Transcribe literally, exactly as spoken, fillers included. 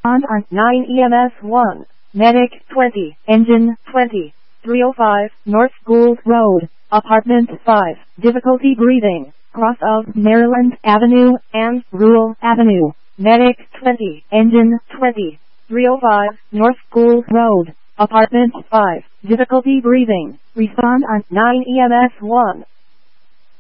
On on nine E M S one. Medic twenty. Engine twenty. three oh five North Gould Road, Apartment five. Difficulty breathing. Cross of Maryland Avenue and Rural Avenue. Medic twenty. Engine twenty. three oh five North Gould Road, Apartment five. Difficulty breathing. Respond on nine E M S one.